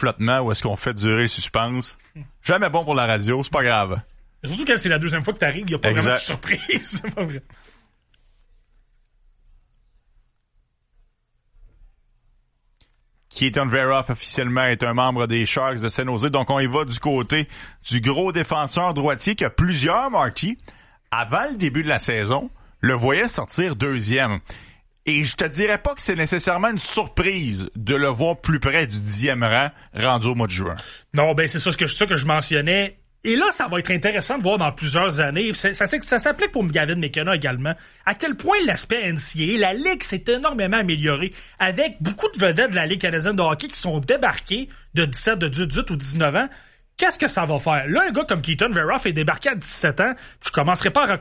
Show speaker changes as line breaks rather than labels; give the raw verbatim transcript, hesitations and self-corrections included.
flottement où est-ce qu'on fait durer le suspense. Jamais bon pour la radio, c'est pas grave.
Surtout quand c'est la deuxième fois que t'arrives, il n'y a pas
exact.
vraiment de surprise. C'est pas vrai.
Keaton Veroff officiellement est un membre des Sharks de San Jose. Donc, on y va du côté du gros défenseur droitier que plusieurs, Marty, avant le début de la saison, le voyaient sortir deuxième. Et je te dirais pas que c'est nécessairement une surprise de le voir plus près du dixième rang rendu au mois de juin.
Non, ben c'est ça, ce que, ça que je mentionnais. Et là, ça va être intéressant de voir dans plusieurs années, ça, ça, ça s'applique pour Gavin McKenna également, à quel point l'aspect N C A A, la Ligue s'est énormément améliorée, avec beaucoup de vedettes de la Ligue canadienne de hockey qui sont débarqués de dix-sept, de dix-huit ou dix-neuf ans. Qu'est-ce que ça va faire? Là, un gars comme Keaton Veroff est débarqué à dix-sept ans, je commencerai pas à